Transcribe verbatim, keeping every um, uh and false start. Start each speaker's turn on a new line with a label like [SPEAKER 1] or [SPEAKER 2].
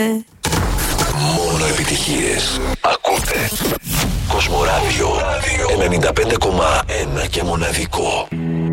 [SPEAKER 1] Μόνο επιτυχίες. Ακούτε Κοσμοράδιο ενενήντα πέντε κόμμα ένα και μοναδικό.